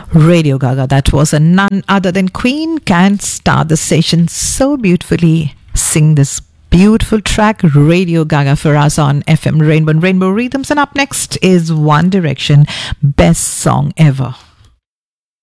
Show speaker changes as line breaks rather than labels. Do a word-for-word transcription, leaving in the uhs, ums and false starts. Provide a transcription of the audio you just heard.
Radio Gaga, that was, a none other than Queen can start the session so beautifully, sing this beautiful track, Radio Gaga, for us on F M Rainbow and Rainbow Rhythms. And up next is One Direction, Best Song Ever.